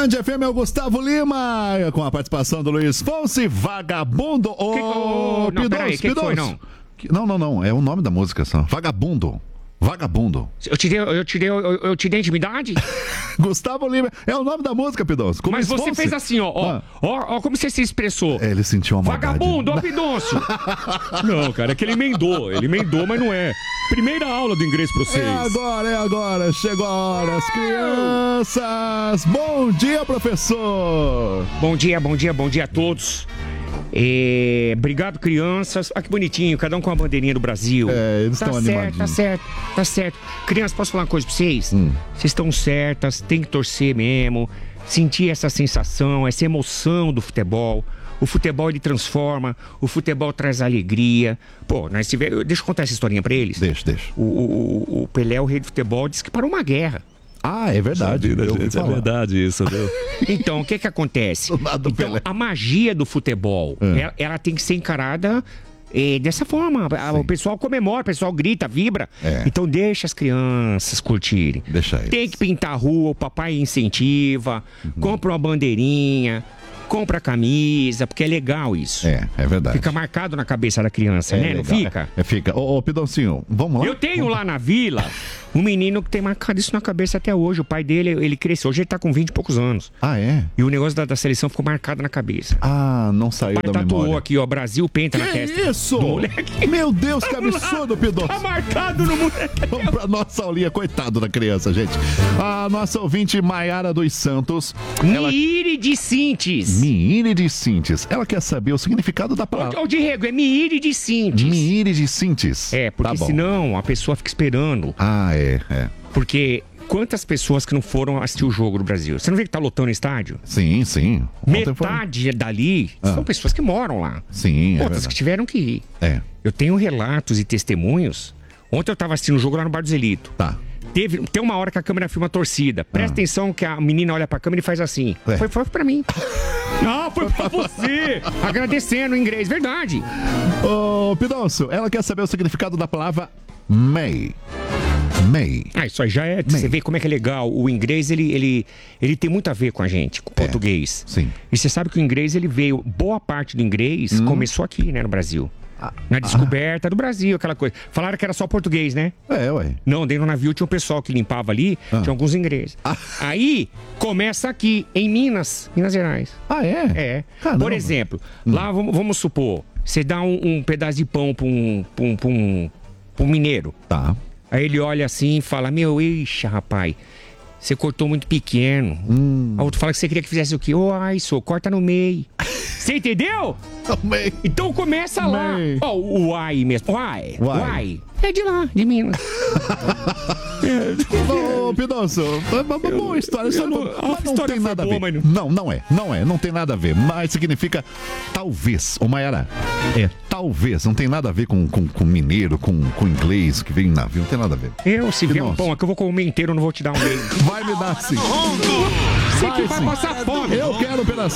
Band FM é o Gustavo Lima, com a participação do Luiz Fonsi, Vagabundo. Não, peraí, que foi, não? Não, é o nome da música só. Vagabundo. Eu te dei intimidade? Gustavo Lima, é o nome da música, Pidoncio. Mas você fez assim, ó como você se expressou. Ele sentiu uma maldade. Vagabundo, ó, Pidoncio. Não, cara, é que ele emendou, mas não é. Primeira aula do inglês pra vocês. É agora, chegou a hora, as crianças. Bom dia, professor. Bom dia a todos. Obrigado, crianças. Olha que bonitinho, cada um com a bandeirinha do Brasil. Eles estão animadinhos. Tá certo. Crianças, posso falar uma coisa pra vocês? Vocês estão certas, tem que torcer mesmo, sentir essa sensação, essa emoção do futebol. O futebol, ele transforma, o futebol traz alegria. Pô, deixa eu contar essa historinha pra eles. Deixa. O Pelé, o rei do futebol, disse que parou uma guerra. Ah, é verdade. É verdade isso, viu? Então, o que acontece? Então, a magia do futebol, ela tem que ser encarada dessa forma. O pessoal comemora, o pessoal grita, vibra. Então, deixa as crianças curtirem. Deixa eles. Tem que pintar a rua, o papai incentiva, compra uma bandeirinha, compra a camisa, porque é legal isso. É verdade. Fica marcado na cabeça da criança, né? Legal. Não fica? Fica. Ô, Pidoncinho, vamos lá? Eu tenho lá na vila um menino que tem marcado isso na cabeça até hoje. O pai dele, ele cresceu. Hoje ele tá com 20 e poucos anos. Ah, é? E o negócio da seleção ficou marcado na cabeça. Ah, não saiu O pai da tatuou memória. aqui, ó, Brasil Penta na testa. Isso? Do moleque. Meu Deus, que absurdo, Pidoncio. Tá marcado no moleque. Vamos pra nossa aulinha, coitado da criança, gente. A nossa ouvinte Maiara dos Santos. Miíri Sintes. Ela quer saber o significado da palavra. Ô, Diego, é Miíri Sintes. Miíri Sintes. Porque tá senão a pessoa fica esperando. Ah, é. Porque quantas pessoas que não foram assistir o jogo do Brasil? Você não vê que tá lotando o estádio? Sim. Metade dali são pessoas que moram lá. Sim, outras que tiveram que ir. Eu tenho relatos e testemunhos. Ontem eu tava assistindo o jogo lá no Bar do Zelito. Tá. Tem uma hora que a câmera filma a torcida. Presta atenção que a menina olha pra câmera e faz assim. Foi pra mim. Não, foi pra você. Agradecendo em inglês, verdade. Ô, Pidoncio, ela quer saber o significado da palavra May. Isso aí já é. Você vê como é que é legal. O inglês, ele tem muito a ver com a gente, com o português. Sim. E você sabe que o inglês, ele veio. Boa parte do inglês começou aqui, né, no Brasil. Na descoberta do Brasil, aquela coisa. Falaram que era só português, né? Ué. Não, dentro do navio tinha um pessoal que limpava ali, tinha alguns ingleses. Aí, começa aqui, em Minas Gerais. Ah, é? Caramba. Por exemplo, lá, vamos supor, você dá um pedaço de pão pra um mineiro. Tá. Aí ele olha assim e fala, rapaz, você cortou muito pequeno. A outro fala que você queria que fizesse o quê? Corta no meio. Você entendeu? Então começa lá. O ai mesmo. Uai. É de lá, de Minas. Ô, Pidoncio, boa história. Não tem nada a ver. Não tem nada a ver. Mas significa talvez. Ô, Maiara, talvez. Não tem nada a ver com mineiro, com inglês que vem em navio. Não tem nada a ver. Se vier um pão aqui, eu vou comer inteiro, não vou te dar um meio. Vai me dar sim. Você que vai passar fome. Eu quero um pedacinho.